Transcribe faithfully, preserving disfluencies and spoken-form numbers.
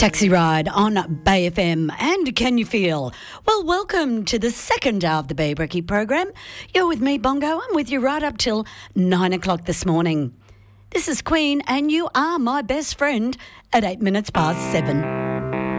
Taxi Ride on Bay F M. And can you feel? Well, welcome to the second hour of the Bay Brekkie program. You're with me, Bongo. I'm with you right up till nine o'clock this morning. This is Queen, and you are my best friend at eight minutes past seven.